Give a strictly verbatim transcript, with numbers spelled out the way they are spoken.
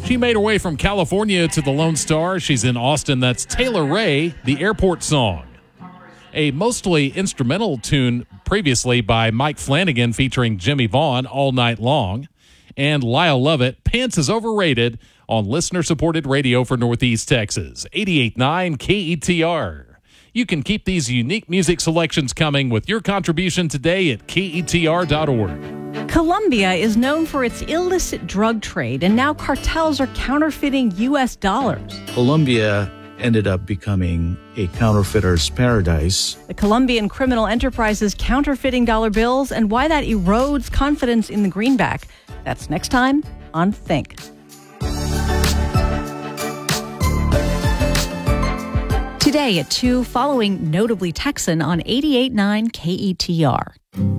She made her way from California to the Lone Star. She's in Austin. That's Taylor Ray, the Airport Song. A mostly instrumental tune previously by Mike Flanagan featuring Jimmy Vaughn, All Night Long. And Lyle Lovett, Pants is Overrated, on listener-supported radio for Northeast Texas, eighty-eight point nine K E T R. You can keep these unique music selections coming with your contribution today at K E T R dot org. Colombia is known for its illicit drug trade, and now cartels are counterfeiting U S dollars. Colombia ended up becoming a counterfeiter's paradise. The Colombian criminal enterprise is counterfeiting dollar bills and why that erodes confidence in the greenback. That's next time on Think. Today at two, following Notably Texan on eighty-eight point nine K E T R.